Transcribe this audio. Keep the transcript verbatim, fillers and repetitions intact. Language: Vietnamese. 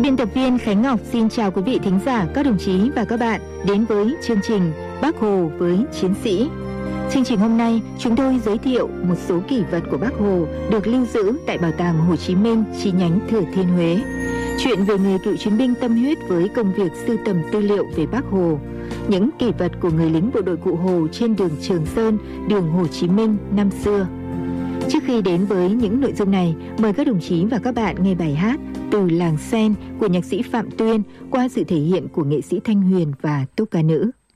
Biên tập viên Khánh Ngọc xin chào quý vị thính giả, các đồng chí và các bạn đến với chương trình Bác Hồ với Chiến sĩ. Chương trình hôm nay chúng tôi giới thiệu một số kỷ vật của Bác Hồ được lưu giữ tại Bảo tàng Hồ Chí Minh chi nhánh Thừa Thiên Huế. Chuyện về người cựu chiến binh tâm huyết với công việc sưu tầm tư liệu về Bác Hồ. Những kỷ vật của người lính bộ đội Cụ Hồ trên đường Trường Sơn, đường Hồ Chí Minh năm xưa. Trước khi đến với những nội dung này, mời các đồng chí và các bạn nghe bài hát Từ Làng Sen của nhạc sĩ Phạm Tuyên qua sự thể hiện của nghệ sĩ Thanh Huyền và tốp ca nữ.